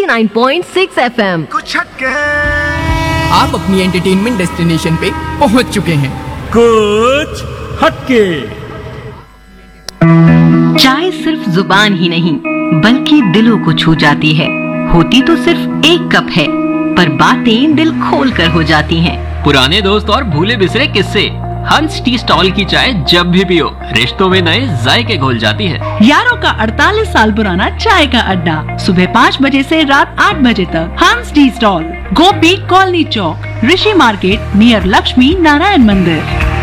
89.6 FM। कुछ हटके आप अपनी एंटरटेनमेंट डेस्टिनेशन पे पहुंच चुके हैं। कुछ हटके। चाय सिर्फ जुबान ही नहीं बल्कि दिलों को छू जाती है। होती तो सिर्फ एक कप है पर बातें दिल खोल कर हो जाती हैं। पुराने दोस्त और भूले बिसरे किस्से, हंस टी स्टॉल की चाय जब भी पियो रिश्तों में नए जायके घोल जाती है। यारों का 48 साल पुराना चाय का अड्डा, सुबह 5 बजे से रात 8 बजे तक। हंस टी स्टॉल, गोपी कॉलोनी चौक, ऋषि मार्केट नियर लक्ष्मी नारायण मंदिर।